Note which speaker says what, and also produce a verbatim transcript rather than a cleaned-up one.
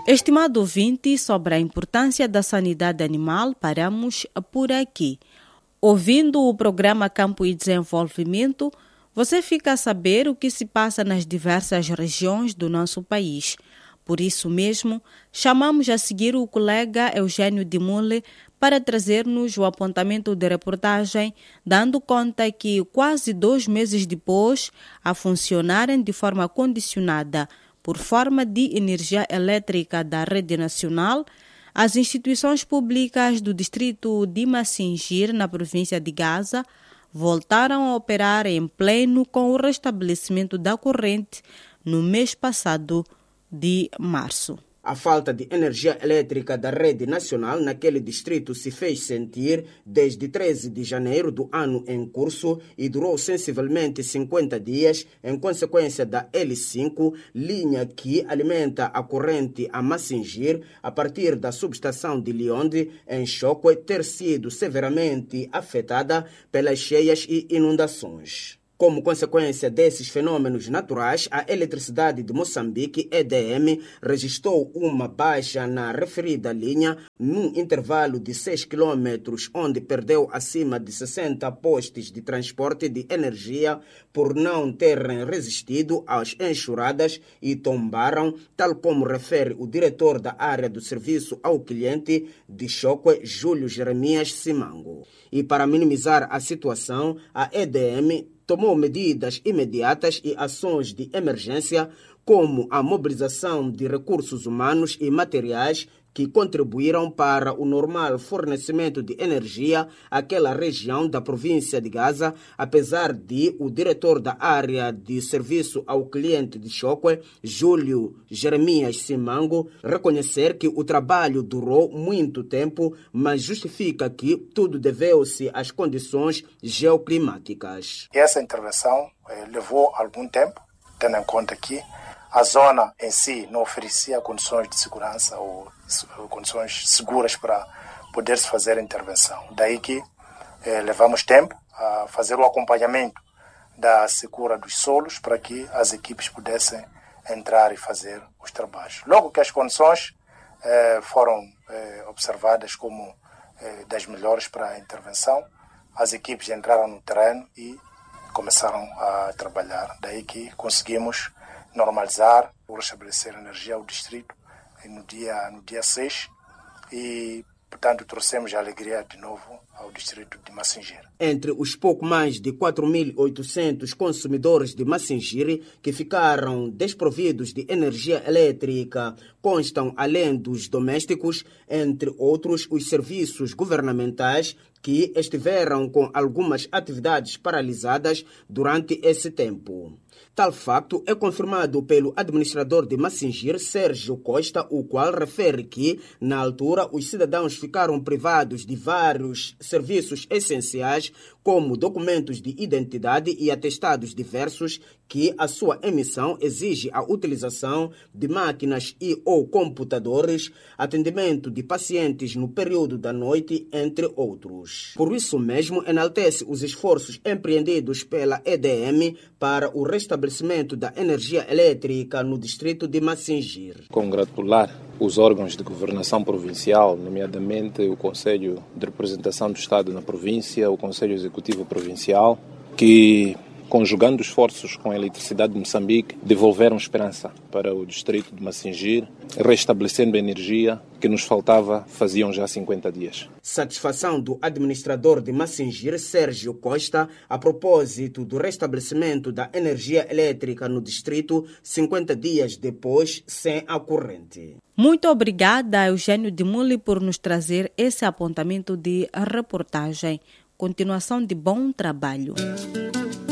Speaker 1: Estimado ouvinte, sobre a importância da sanidade animal, paramos por aqui. Ouvindo o programa Campo e Desenvolvimento, você fica a saber o que se passa nas diversas regiões do nosso país. Por isso mesmo, chamamos a seguir o colega Eugênio Dimule para trazer-nos o apontamento de reportagem, dando conta que quase dois meses depois, a funcionarem de forma condicionada por forma de energia elétrica da rede nacional, as instituições públicas do distrito de Massingir, na província de Gaza, voltaram a operar em pleno com o restabelecimento da corrente no mês passado de março.
Speaker 2: A falta de energia elétrica da rede nacional naquele distrito se fez sentir desde treze de janeiro do ano em curso e durou sensivelmente cinquenta dias em consequência da L cinco, linha que alimenta a corrente a Massingir a partir da subestação de Lionde, em Chokwe, ter sido severamente afetada pelas cheias e inundações. Como consequência desses fenômenos naturais, a Eletricidade de Moçambique, E D M, registrou uma baixa na referida linha num intervalo de seis quilômetros, onde perdeu acima de sessenta postes de transporte de energia por não terem resistido às enxurradas e tombaram, tal como refere o diretor da área do serviço ao cliente de Chokwe, Júlio Jeremias Simango. E para minimizar a situação, a E D M tomou medidas imediatas e ações de emergência, como a mobilização de recursos humanos e materiais que contribuíram para o normal fornecimento de energia àquela região da província de Gaza, apesar de o diretor da área de serviço ao cliente de Chokwe, Júlio Jeremias Simango, reconhecer que o trabalho durou muito tempo, mas justifica que tudo deveu-se às condições geoclimáticas.
Speaker 3: Essa intervenção eh, levou algum tempo, tendo em conta que a zona em si não oferecia condições de segurança ou condições seguras para poder-se fazer a intervenção. Daí que eh, levamos tempo a fazer o acompanhamento da secura dos solos para que as equipes pudessem entrar e fazer os trabalhos. Logo que as condições eh, foram eh, observadas como eh, das melhores para a intervenção, as equipes entraram no terreno e começaram a trabalhar. Daí que conseguimos normalizar ou restabelecer a energia ao distrito no dia, no dia seis e, portanto, trouxemos a alegria de novo ao distrito de Massingir.
Speaker 2: Entre os pouco mais de quatro mil e oitocentos consumidores de Massingir que ficaram desprovidos de energia elétrica, constam, além dos domésticos, entre outros, os serviços governamentais que estiveram com algumas atividades paralisadas durante esse tempo. Tal facto é confirmado pelo administrador de Massingir, Sérgio Costa, o qual refere que, na altura, os cidadãos ficaram privados de vários serviços essenciais, como documentos de identidade e atestados diversos, que a sua emissão exige a utilização de máquinas e ou computadores, atendimento de pacientes no período da noite, entre outros. Por isso mesmo, enaltece os esforços empreendidos pela E D M para o restabelecimento da energia elétrica no distrito de Massingir.
Speaker 4: Congratular os órgãos de governação provincial, nomeadamente o Conselho de Representação do Estado na província, o Conselho Executivo Provincial, que, conjugando esforços com a Eletricidade de Moçambique, devolveram esperança para o distrito de Massingir, restabelecendo a energia que nos faltava faziam já cinquenta dias.
Speaker 2: Satisfação do administrador de Massingir, Sérgio Costa, a propósito do restabelecimento da energia elétrica no distrito cinquenta dias depois, sem a corrente.
Speaker 1: Muito obrigada, Eugênio Dimule, por nos trazer esse apontamento de reportagem. Continuação de bom trabalho.